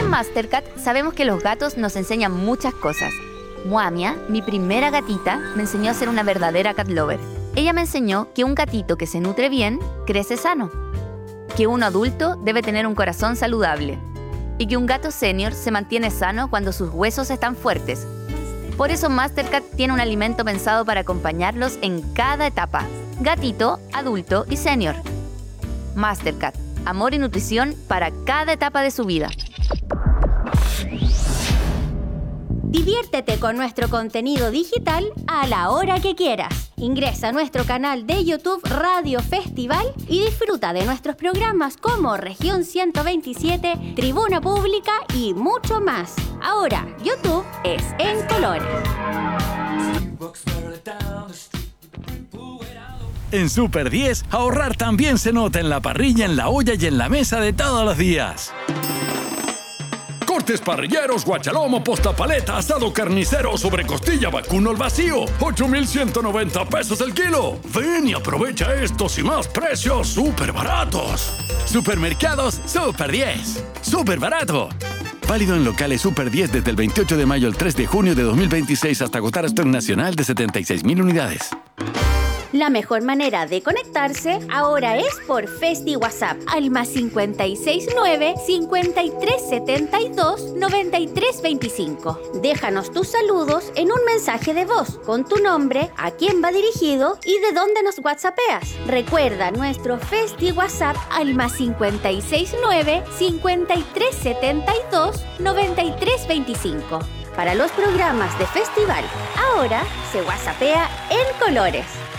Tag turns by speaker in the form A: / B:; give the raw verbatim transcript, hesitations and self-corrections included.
A: en Mastercat sabemos que los gatos nos enseñan muchas cosas. Muamia, mi primera gatita, me enseñó a ser una verdadera cat lover. Ella me enseñó que un gatito que se nutre bien, crece sano. Que un adulto debe tener un corazón saludable. Y que un gato senior se mantiene sano cuando sus huesos están fuertes. Por eso Mastercat tiene un alimento pensado para acompañarlos en cada etapa. Gatito, adulto y senior. Mastercat, amor y nutrición para cada etapa de su vida.
B: Diviértete con nuestro contenido digital a la hora que quieras. Ingresa a nuestro canal de YouTube Radio Festival y disfruta de nuestros programas como Región ciento veintisiete, Tribuna Pública y mucho más. Ahora, YouTube es en colores.
C: En Super diez, ahorrar también se nota en la parrilla, en la olla y en la mesa de todos los días. Cortes parrilleros, guachalomo, posta paleta, asado carnicero, sobrecostilla, vacuno al vacío. ocho mil ciento noventa pesos el kilo. Ven y aprovecha estos y más precios súper baratos. Supermercados Super diez. ¡Súper barato! Válido en locales Super diez desde el veintiocho de mayo al tres de junio de dos mil veintiséis hasta agotar stock nacional de setenta y seis mil unidades.
B: La mejor manera de conectarse ahora es por Festi WhatsApp al más cincuenta y seis nueve, cincuenta y tres setenta y dos, noventa y tres veinticinco. Déjanos tus saludos en un mensaje de voz con tu nombre, a quién va dirigido y de dónde nos whatsappeas. Recuerda nuestro Festi WhatsApp al más cincuenta y seis nueve, cincuenta y tres setenta y dos, noventa y tres veinticinco. Para los programas de festival, ahora se whatsappea en colores.